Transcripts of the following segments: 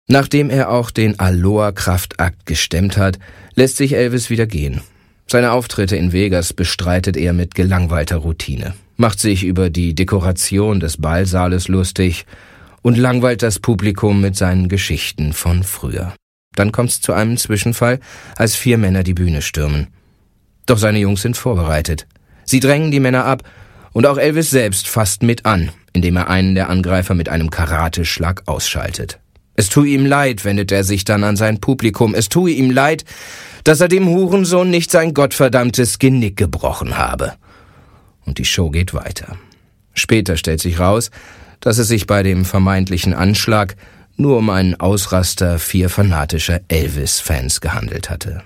Nachdem er auch den Aloha-Kraftakt gestemmt hat, lässt sich Elvis wieder gehen. Seine Auftritte in Vegas bestreitet er mit gelangweilter Routine, macht sich über die Dekoration des Ballsaales lustig und langweilt das Publikum mit seinen Geschichten von früher. Dann kommt's zu einem Zwischenfall, als 4 Männer die Bühne stürmen. Doch seine Jungs sind vorbereitet. Sie drängen die Männer ab und auch Elvis selbst fasst mit an, indem er einen der Angreifer mit einem Karateschlag ausschaltet. Es tue ihm leid, wendet er sich dann an sein Publikum. Es tue ihm leid, dass er dem Hurensohn nicht sein gottverdammtes Genick gebrochen habe. Und die Show geht weiter. Später stellt sich raus, dass es sich bei dem vermeintlichen Anschlag nur um einen Ausraster 4 fanatischer Elvis-Fans gehandelt hatte.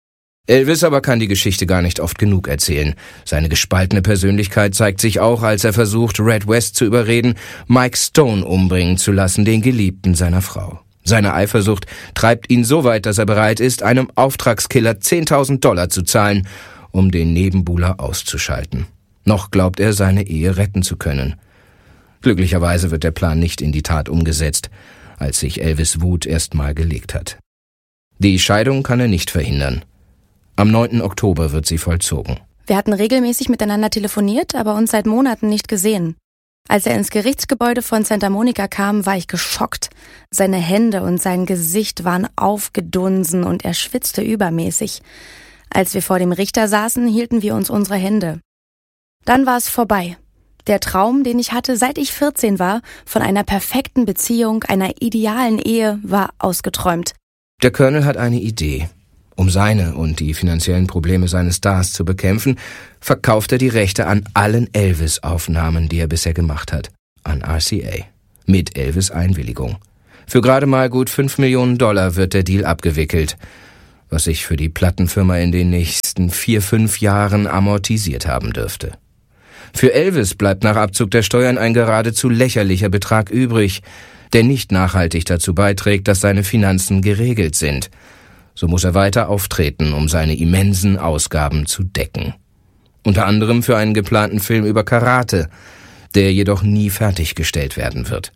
Elvis aber kann die Geschichte gar nicht oft genug erzählen. Seine gespaltene Persönlichkeit zeigt sich auch, als er versucht, Red West zu überreden, Mike Stone umbringen zu lassen, den Geliebten seiner Frau. Seine Eifersucht treibt ihn so weit, dass er bereit ist, einem Auftragskiller $10.000 zu zahlen, um den Nebenbuhler auszuschalten. Noch glaubt er, seine Ehe retten zu können. Glücklicherweise wird der Plan nicht in die Tat umgesetzt, als sich Elvis' Wut erstmal gelegt hat. Die Scheidung kann er nicht verhindern. Am 9. Oktober wird sie vollzogen. Wir hatten regelmäßig miteinander telefoniert, aber uns seit Monaten nicht gesehen. Als er ins Gerichtsgebäude von Santa Monica kam, war ich geschockt. Seine Hände und sein Gesicht waren aufgedunsen und er schwitzte übermäßig. Als wir vor dem Richter saßen, hielten wir uns unsere Hände. Dann war es vorbei. Der Traum, den ich hatte, seit ich 14 war, von einer perfekten Beziehung, einer idealen Ehe, war ausgeträumt. Der Colonel hat eine Idee. Um seine und die finanziellen Probleme seines Stars zu bekämpfen, verkauft er die Rechte an allen Elvis-Aufnahmen, die er bisher gemacht hat, an RCA. Mit Elvis' Einwilligung. Für gerade mal gut $5 Millionen wird der Deal abgewickelt, was sich für die Plattenfirma in den nächsten 4-5 Jahren amortisiert haben dürfte. Für Elvis bleibt nach Abzug der Steuern ein geradezu lächerlicher Betrag übrig, der nicht nachhaltig dazu beiträgt, dass seine Finanzen geregelt sind. So muss er weiter auftreten, um seine immensen Ausgaben zu decken. Unter anderem für einen geplanten Film über Karate, der jedoch nie fertiggestellt werden wird.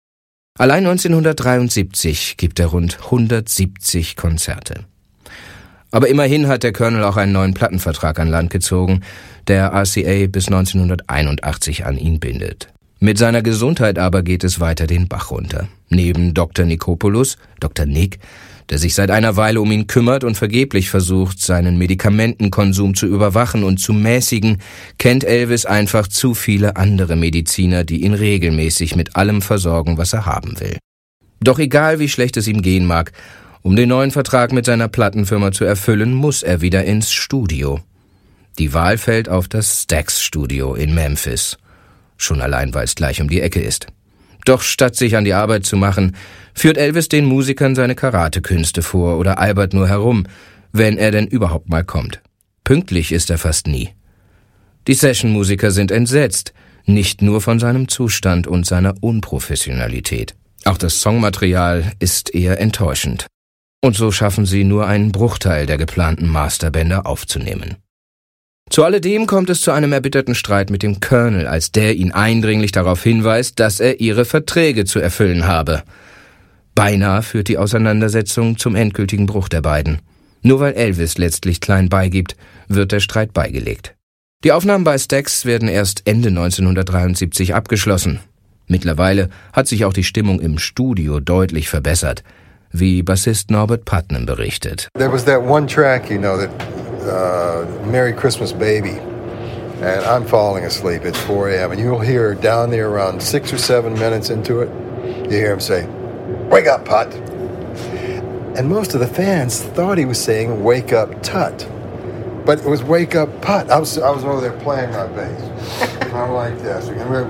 Allein 1973 gibt er rund 170 Konzerte. Aber immerhin hat der Colonel auch einen neuen Plattenvertrag an Land gezogen, der RCA bis 1981 an ihn bindet. Mit seiner Gesundheit aber geht es weiter den Bach runter. Neben Dr. Nikopoulos, Dr. Nick, der sich seit einer Weile um ihn kümmert und vergeblich versucht, seinen Medikamentenkonsum zu überwachen und zu mäßigen, kennt Elvis einfach zu viele andere Mediziner, die ihn regelmäßig mit allem versorgen, was er haben will. Doch egal, wie schlecht es ihm gehen mag, um den neuen Vertrag mit seiner Plattenfirma zu erfüllen, muss er wieder ins Studio. Die Wahl fällt auf das Stax-Studio in Memphis. Schon allein, weil es gleich um die Ecke ist. Doch statt sich an die Arbeit zu machen, führt Elvis den Musikern seine Karatekünste vor oder albert nur herum, wenn er denn überhaupt mal kommt. Pünktlich ist er fast nie. Die Session-Musiker sind entsetzt, nicht nur von seinem Zustand und seiner Unprofessionalität. Auch das Songmaterial ist eher enttäuschend. Und so schaffen sie nur einen Bruchteil der geplanten Masterbänder aufzunehmen. Zu alledem kommt es zu einem erbitterten Streit mit dem Colonel, als der ihn eindringlich darauf hinweist, dass er ihre Verträge zu erfüllen habe. Beinahe führt die Auseinandersetzung zum endgültigen Bruch der beiden. Nur weil Elvis letztlich klein beigibt, wird der Streit beigelegt. Die Aufnahmen bei Stax werden erst Ende 1973 abgeschlossen. Mittlerweile hat sich auch die Stimmung im Studio deutlich verbessert, wie Bassist Norbert Putnam berichtet. There was that one track, that Merry Christmas Baby, and I'm falling asleep. It's 4 a.m. and you'll hear down there around 6 or 7 minutes into it, you hear him say, "Wake up, Put." And most of the fans thought he was saying, "Wake up, Tut." But it was "Wake up, Put." I was over there playing my bass. I'm like this.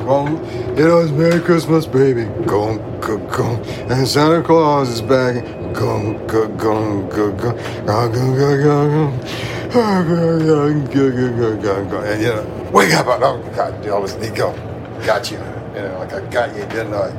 It's Merry Christmas, baby. Go, go, go. And Santa Claus is back. Go, go, go, go, go. Go, go, go, go, go. And wake up. Oh, God, Elvis, Nico. Got you. Like I got you, didn't I?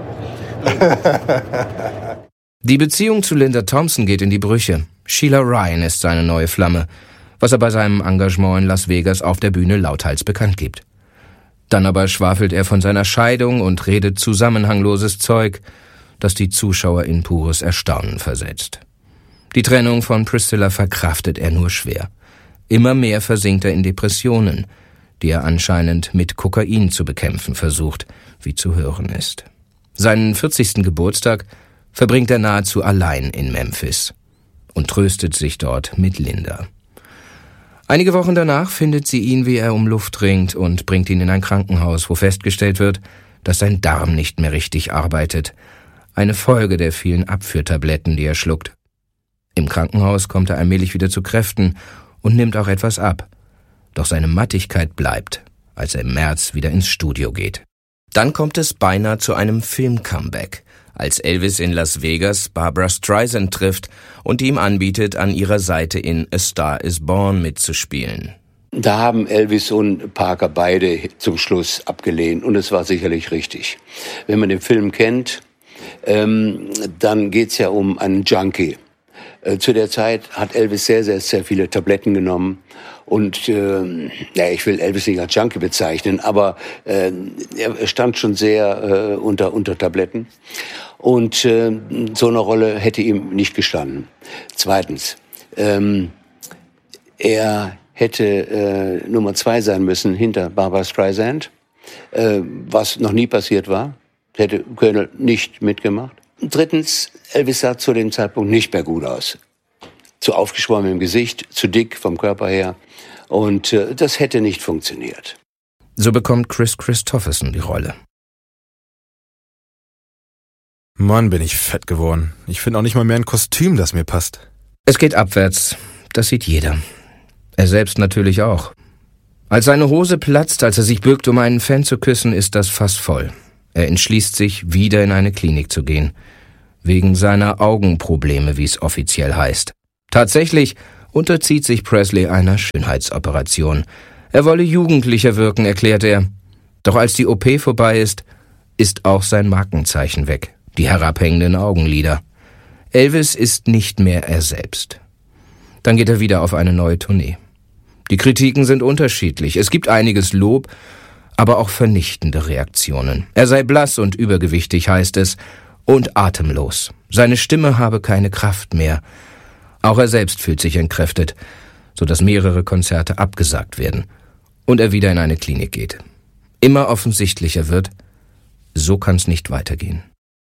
Die Beziehung zu Linda Thompson geht in die Brüche. Sheila Ryan ist seine neue Flamme, was er bei seinem Engagement in Las Vegas auf der Bühne lauthals bekannt gibt. Dann aber schwafelt er von seiner Scheidung und redet zusammenhangloses Zeug, das die Zuschauer in pures Erstaunen versetzt. Die Trennung von Priscilla verkraftet er nur schwer. Immer mehr versinkt er in Depressionen, die er anscheinend mit Kokain zu bekämpfen versucht, wie zu hören ist. Seinen 40. Geburtstag verbringt er nahezu allein in Memphis und tröstet sich dort mit Linda. Einige Wochen danach findet sie ihn, wie er um Luft ringt, und bringt ihn in ein Krankenhaus, wo festgestellt wird, dass sein Darm nicht mehr richtig arbeitet. Eine Folge der vielen Abführtabletten, die er schluckt. Im Krankenhaus kommt er allmählich wieder zu Kräften und nimmt auch etwas ab. Doch seine Mattigkeit bleibt, als er im März wieder ins Studio geht. Dann kommt es beinahe zu einem Film-Comeback, als Elvis in Las Vegas Barbra Streisand trifft und ihm anbietet, an ihrer Seite in A Star is Born mitzuspielen. Da haben Elvis und Parker beide zum Schluss abgelehnt, und es war sicherlich richtig. Wenn man den Film kennt, dann geht's ja um einen Junkie. Zu der Zeit hat Elvis sehr, sehr, sehr viele Tabletten genommen. Und ich will Elvis nicht als Junkie bezeichnen, aber er stand schon sehr unter Tabletten. Und so eine Rolle hätte ihm nicht gestanden. Zweitens, er hätte Nummer 2 sein müssen hinter Barbra Streisand, was noch nie passiert war. Hätte Colonel nicht mitgemacht. Drittens, Elvis sah zu dem Zeitpunkt nicht mehr gut aus. Zu aufgeschwommen im Gesicht, zu dick vom Körper her. Und das hätte nicht funktioniert. So bekommt Kris Kristofferson die Rolle. Mann, bin ich fett geworden. Ich finde auch nicht mal mehr ein Kostüm, das mir passt. Es geht abwärts, das sieht jeder. Er selbst natürlich auch. Als seine Hose platzt, als er sich bückt, um einen Fan zu küssen, ist das Fass voll. Er entschließt sich, wieder in eine Klinik zu gehen. Wegen seiner Augenprobleme, wie es offiziell heißt. Tatsächlich unterzieht sich Presley einer Schönheitsoperation. Er wolle jugendlicher wirken, erklärt er. Doch als die OP vorbei ist, ist auch sein Markenzeichen weg. Die herabhängenden Augenlider. Elvis ist nicht mehr er selbst. Dann geht er wieder auf eine neue Tournee. Die Kritiken sind unterschiedlich. Es gibt einiges Lob, aber auch vernichtende Reaktionen. Er sei blass und übergewichtig, heißt es, und atemlos. Seine Stimme habe keine Kraft mehr. Auch er selbst fühlt sich entkräftet, sodass mehrere Konzerte abgesagt werden und er wieder in eine Klinik geht. Immer offensichtlicher wird, so kann's nicht weitergehen.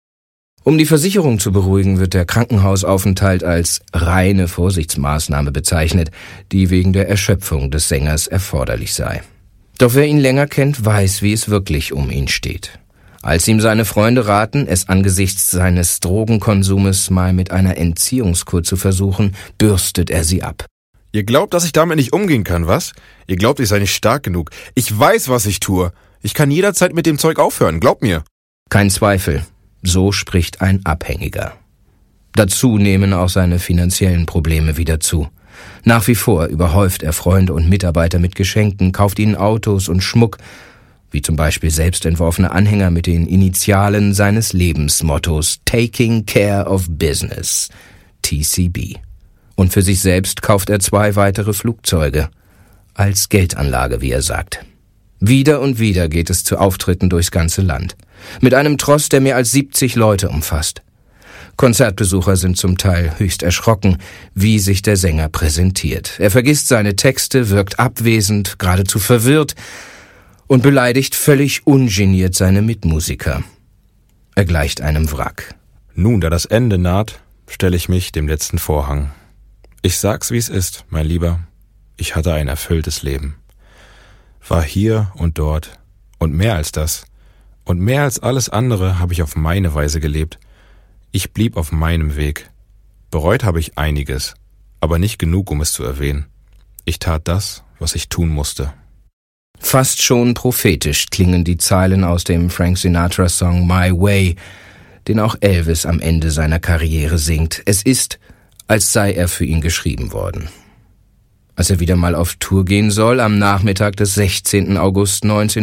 Um die Versicherung zu beruhigen, wird der Krankenhausaufenthalt als reine Vorsichtsmaßnahme bezeichnet, die wegen der Erschöpfung des Sängers erforderlich sei. Doch wer ihn länger kennt, weiß, wie es wirklich um ihn steht. Als ihm seine Freunde raten, es angesichts seines Drogenkonsumes mal mit einer Entziehungskur zu versuchen, bürstet er sie ab. Ihr glaubt, dass ich damit nicht umgehen kann, was? Ihr glaubt, ich sei nicht stark genug. Ich weiß, was ich tue. Ich kann jederzeit mit dem Zeug aufhören, glaubt mir. Kein Zweifel. So spricht ein Abhängiger. Dazu nehmen auch seine finanziellen Probleme wieder zu. Nach wie vor überhäuft er Freunde und Mitarbeiter mit Geschenken, kauft ihnen Autos und Schmuck, wie zum Beispiel selbst entworfene Anhänger mit den Initialen seines Lebensmottos Taking Care of Business, TCB. Und für sich selbst kauft er 2 weitere Flugzeuge, als Geldanlage, wie er sagt. Wieder und wieder geht es zu Auftritten durchs ganze Land, mit einem Tross, der mehr als 70 Leute umfasst. Konzertbesucher sind zum Teil höchst erschrocken, wie sich der Sänger präsentiert. Er vergisst seine Texte, wirkt abwesend, geradezu verwirrt und beleidigt völlig ungeniert seine Mitmusiker. Er gleicht einem Wrack. Nun, da das Ende naht, stelle ich mich dem letzten Vorhang. Ich sag's, wie es ist, mein Lieber. Ich hatte ein erfülltes Leben. War hier und dort und mehr als das. Und mehr als alles andere habe ich auf meine Weise gelebt. Ich blieb auf meinem Weg. Bereut habe ich einiges, aber nicht genug, um es zu erwähnen. Ich tat das, was ich tun musste. Fast schon prophetisch klingen die Zeilen aus dem Frank Sinatra-Song My Way, den auch Elvis am Ende seiner Karriere singt. Es ist, als sei er für ihn geschrieben worden. Als er wieder mal auf Tour gehen soll, am Nachmittag des 16. August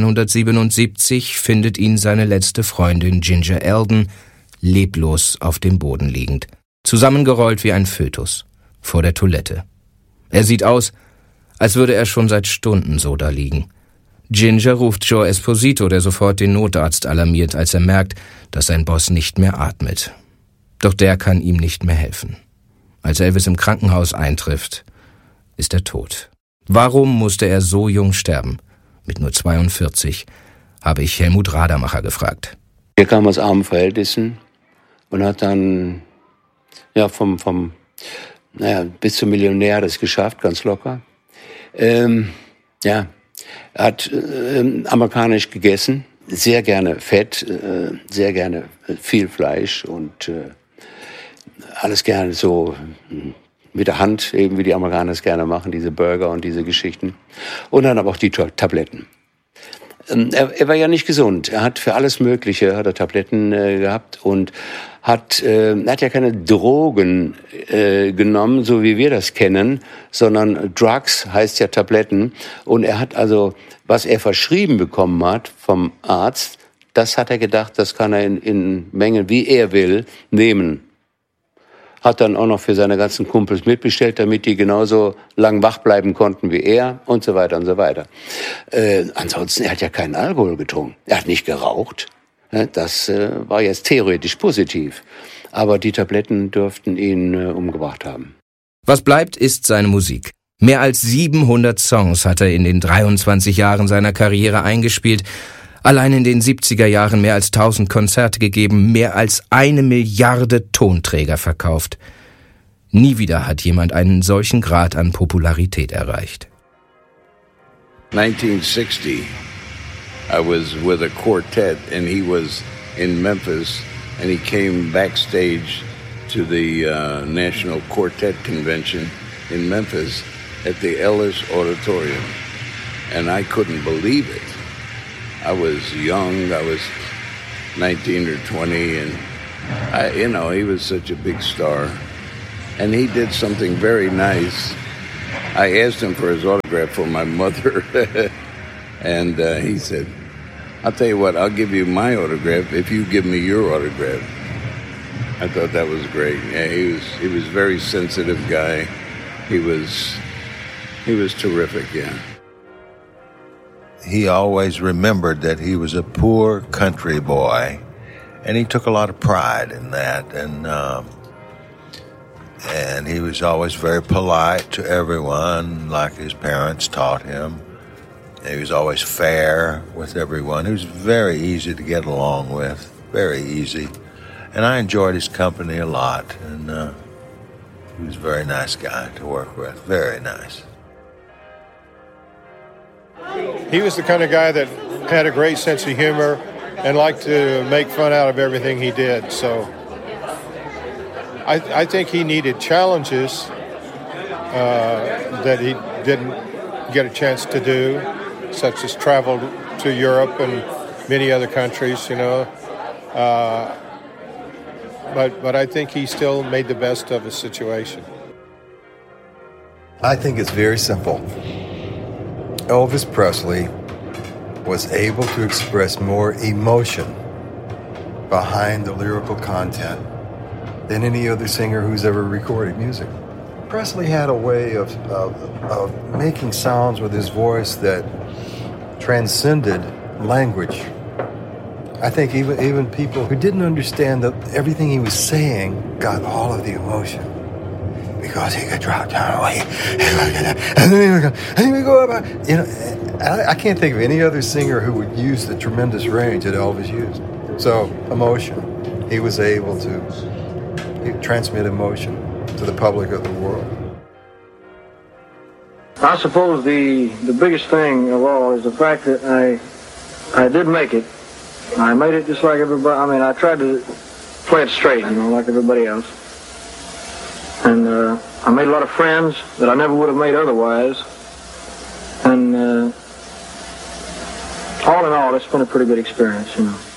1977, findet ihn seine letzte Freundin Ginger Eldon leblos auf dem Boden liegend, zusammengerollt wie ein Fötus, vor der Toilette. Er sieht aus, als würde er schon seit Stunden so da liegen. Ginger ruft Joe Esposito, der sofort den Notarzt alarmiert, als er merkt, dass sein Boss nicht mehr atmet. Doch der kann ihm nicht mehr helfen. Als Elvis im Krankenhaus eintrifft, ist er tot. Warum musste er so jung sterben? Mit nur 42, habe ich Helmut Radermacher gefragt. Er kam aus armen Verhältnissen und hat dann bis zum Millionär das geschafft, ganz locker. Er hat amerikanisch gegessen, sehr gerne Fett, sehr gerne viel Fleisch und alles gerne so mit der Hand, eben wie die Amerikaner es gerne machen, diese Burger und diese Geschichten. Und dann aber auch die Tabletten. Er war ja nicht gesund. Er hat für alles Mögliche Tabletten gehabt und hat ja keine Drogen genommen, so wie wir das kennen, sondern Drugs heißt ja Tabletten. Und er hat also, was er verschrieben bekommen hat vom Arzt, das hat er gedacht, das kann er in Mengen, wie er will, nehmen. Hat dann auch noch für seine ganzen Kumpels mitbestellt, damit die genauso lang wach bleiben konnten wie er und so weiter und so weiter. Ansonsten, er hat ja keinen Alkohol getrunken. Er hat nicht geraucht. Das war jetzt theoretisch positiv. Aber die Tabletten dürften ihn umgebracht haben. Was bleibt, ist seine Musik. Mehr als 700 Songs hat er in den 23 Jahren seiner Karriere eingespielt. Allein in den 70er Jahren mehr als 1000 Konzerte gegeben, mehr als 1 Milliarde Tonträger verkauft. Nie wieder hat jemand einen solchen Grad an Popularität erreicht. 1960, I was with a quartet and he was in Memphis and he came backstage to the National Quartet Convention in Memphis at the Ellis Auditorium. And I couldn't believe it. I was young, I was 19 or 20, and he was such a big star. And he did something very nice. I asked him for his autograph for my mother, and he said, I'll tell you what, I'll give you my autograph if you give me your autograph. I thought that was great. Yeah, he was a very sensitive guy. He was terrific, yeah. He always remembered that he was a poor country boy, and he took a lot of pride in that. And he was always very polite to everyone, like his parents taught him. He was always fair with everyone. He was very easy to get along with, very easy. And I enjoyed his company a lot, and he was a very nice guy to work with, very nice. He was the kind of guy that had a great sense of humor and liked to make fun out of everything he did. So I think he needed challenges that he didn't get a chance to do, such as travel to Europe and many other countries, But I think he still made the best of his situation. I think it's very simple. Elvis Presley was able to express more emotion behind the lyrical content than any other singer who's ever recorded music. Presley had a way of making sounds with his voice that transcended language. I think even people who didn't understand everything he was saying got all of the emotion. Because he could drop down away, and then he would go up. I can't think of any other singer who would use the tremendous range that Elvis used. So, emotion. He was able to transmit emotion to the public of the world. I suppose the biggest thing of all is the fact that I did make it. I made it just like everybody. I mean, I tried to play it straight, like everybody else. And I made a lot of friends that I never would have made otherwise. And all in all, it's been a pretty good experience,